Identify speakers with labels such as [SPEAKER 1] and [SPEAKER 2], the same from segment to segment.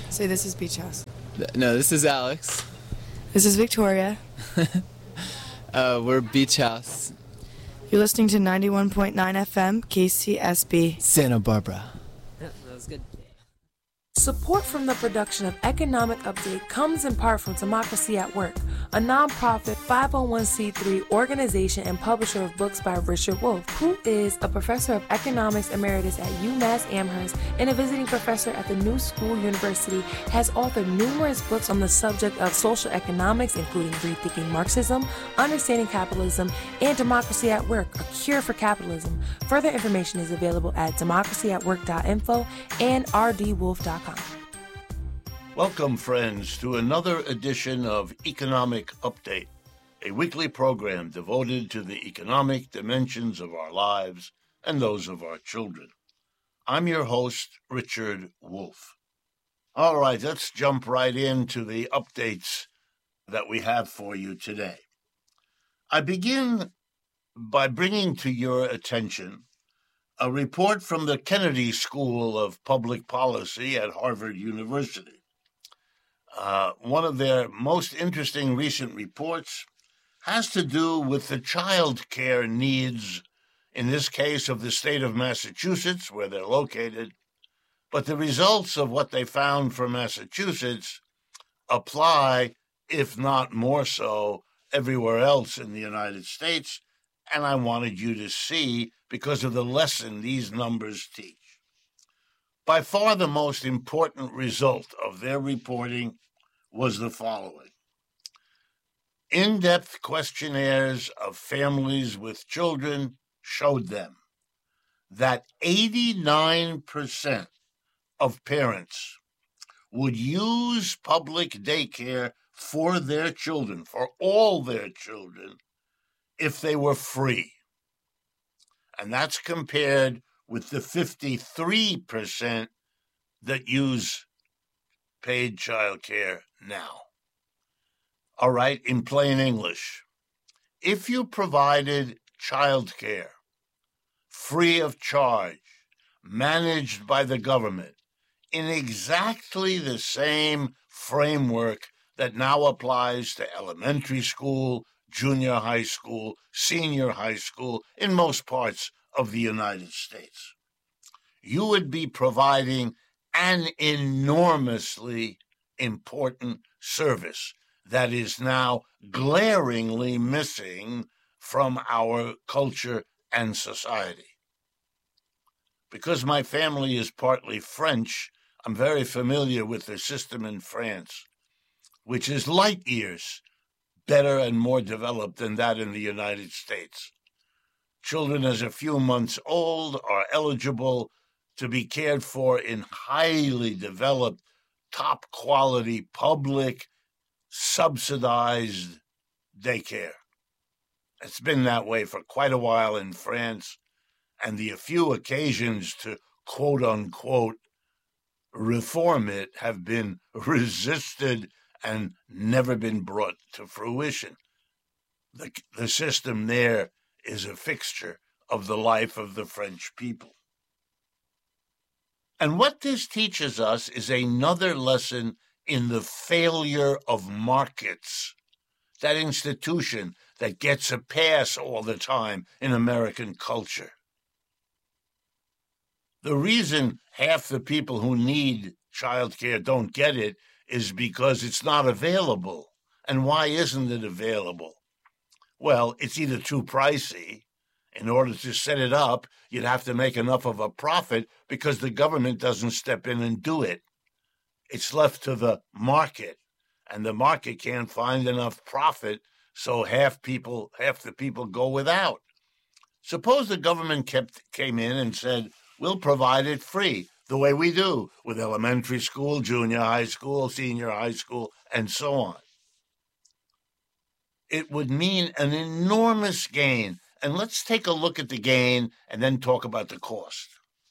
[SPEAKER 1] Say this is Beach House.
[SPEAKER 2] No, this is Alex.
[SPEAKER 1] This is Victoria.
[SPEAKER 2] We're Beach House.
[SPEAKER 1] You're listening to 91.9 FM KCSB.
[SPEAKER 2] Santa Barbara.
[SPEAKER 3] That was good.
[SPEAKER 4] Support from the production of Economic Update comes in part from Democracy at Work, a nonprofit 501c3 organization and publisher of books by Richard Wolff, who is a professor of economics emeritus at UMass Amherst and a visiting professor at the New School University, has authored numerous books on the subject of social economics, including Rethinking Marxism, Understanding Capitalism, and Democracy at Work, A Cure for Capitalism. Further information is available at democracyatwork.info and rdwolf.com.
[SPEAKER 5] Welcome, friends, to another edition of Economic Update, a weekly program devoted to the economic dimensions of our lives and those of our children. I'm your host, Richard Wolff. All right, let's jump right into the updates that we have for you today. I begin by bringing to your attention a report from the Kennedy School of Public Policy at Harvard University. One of their most interesting recent reports has to do with the child care needs, in this case of the state of Massachusetts, where they're located. But the results of what they found for Massachusetts apply, if not more so, everywhere else in the United States, and I wanted you to see because of the lesson these numbers teach. By far the most important result of their reporting was the following. In-depth questionnaires of families with children showed them that 89% of parents would use public daycare for their children, for all their children, if they were free. And that's compared with the 53% that use paid child care now. All right, in plain English, if you provided child care free of charge, managed by the government, in exactly the same framework that now applies to elementary school, junior high school, senior high school, in most parts of the United States, you would be providing an enormously important service that is now glaringly missing from our culture and society. Because my family is partly French, I'm very familiar with the system in France, which is light years better and more developed than that in the United States. Children as a few months old are eligible to be cared for in highly developed, top-quality, public, subsidized daycare. It's been that way for quite a while in France, and the few occasions to quote-unquote reform it have been resisted and never been brought to fruition. The system there is a fixture of the life of the French people. And what this teaches us is another lesson in the failure of markets, that institution that gets a pass all the time in American culture. The reason half the people who need childcare don't get it is because it's not available. And why isn't it available? Well, it's either too pricey. In order to set it up, you'd have to make enough of a profit because the government doesn't step in and do it. It's left to the market, and the market can't find enough profit, so half the people go without. Suppose the government came in and said, we'll provide it free, the way we do with elementary school, junior high school, senior high school, and so on. It would mean an enormous gain. And let's take a look at the gain and then talk about the cost.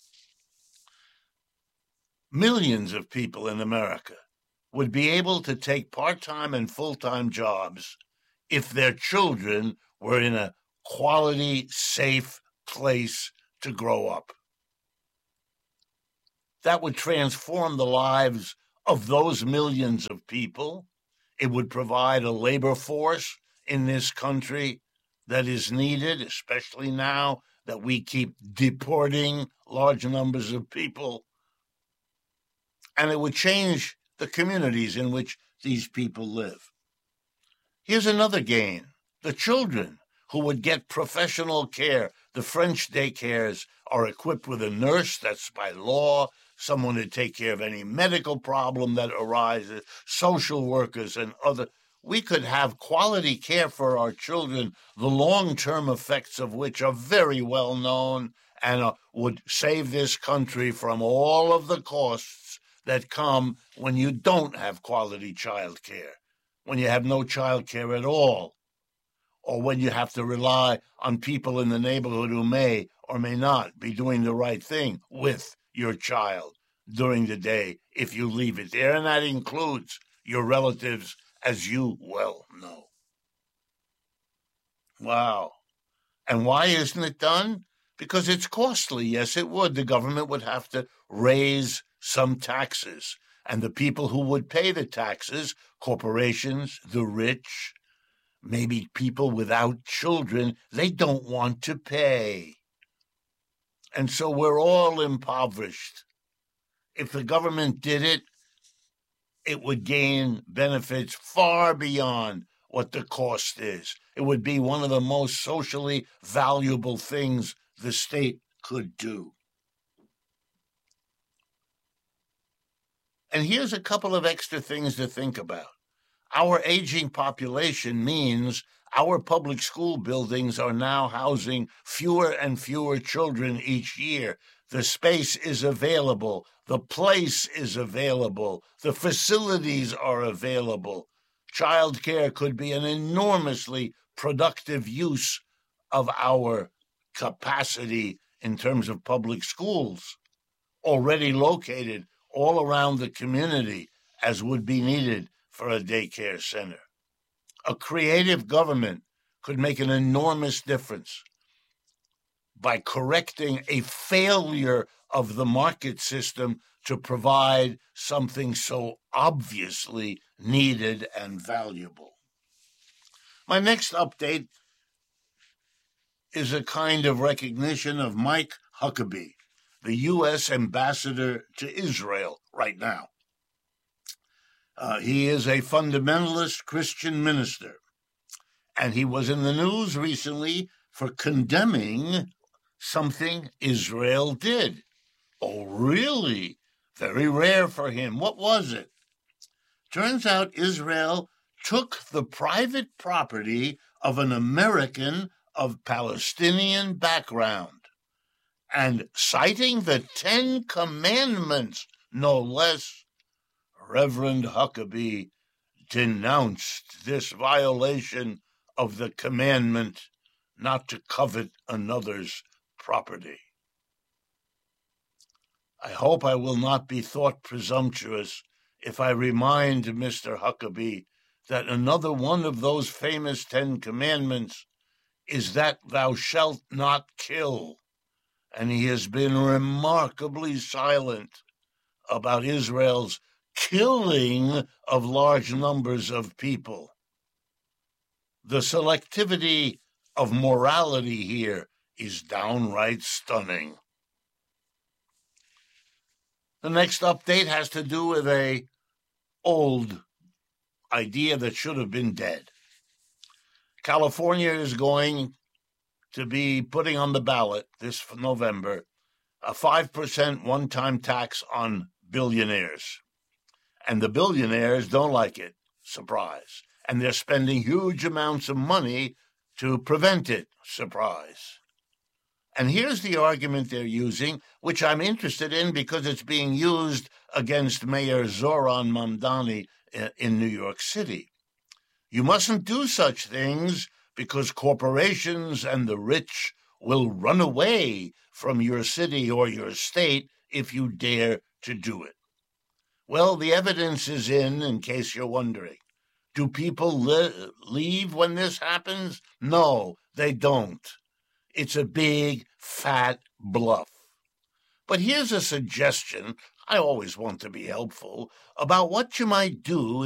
[SPEAKER 5] Millions of people in America would be able to take part-time and full-time jobs if their children were in a quality, safe place to grow up. That would transform the lives of those millions of people. It would provide a labor force in this country that is needed, especially now that we keep deporting large numbers of people. And it would change the communities in which these people live. Here's another gain. The children who would get professional care. The French daycares are equipped with a nurse, that's by law, someone to take care of any medical problem that arises, social workers and other. We could have quality care for our children, the long-term effects of which are very well known and would save this country from all of the costs that come when you don't have quality child care, when you have no child care at all, or when you have to rely on people in the neighborhood who may or may not be doing the right thing with your child during the day if you leave it there. And that includes your relatives, as you well know. Wow. And why isn't it done? Because it's costly. Yes, it would. The government would have to raise some taxes. And the people who would pay the taxes, corporations, the rich, maybe people without children, they don't want to pay. And so we're all impoverished. If the government did it, it would gain benefits far beyond what the cost is. It would be one of the most socially valuable things the state could do. And here's a couple of extra things to think about. Our aging population means our public school buildings are now housing fewer and fewer children each year. The space is available. The place is available. The facilities are available. Child care could be an enormously productive use of our capacity in terms of public schools, already located all around the community as would be needed for a daycare center. A creative government could make an enormous difference by correcting a failure of the market system to provide something so obviously needed and valuable. My next update is a kind of recognition of Mike Huckabee, the U.S. ambassador to Israel right now. He is a fundamentalist Christian minister, and he was in the news recently for condemning something Israel did. Oh, really? Very rare for him. What was it? Turns out Israel took the private property of an American of Palestinian background and, citing the Ten Commandments, no less, Reverend Huckabee denounced this violation of the commandment not to covet another's property. I hope I will not be thought presumptuous if I remind Mr. Huckabee that another one of those famous Ten Commandments is that thou shalt not kill, and he has been remarkably silent about Israel's killing of large numbers of people. The selectivity of morality here is downright stunning. The next update has to do with an old idea that should have been dead. California is going to be putting on the ballot this November a 5% one-time tax on billionaires. And the billionaires don't like it, surprise. And they're spending huge amounts of money to prevent it, surprise. And here's the argument they're using, which I'm interested in because it's being used against Mayor Zohran Mamdani in New York City. You mustn't do such things because corporations and the rich will run away from your city or your state if you dare to do it. Well, the evidence is in case you're wondering. Do people leave when this happens? No, they don't. It's a big, fat bluff. But here's a suggestion. I always want to be helpful about what you might do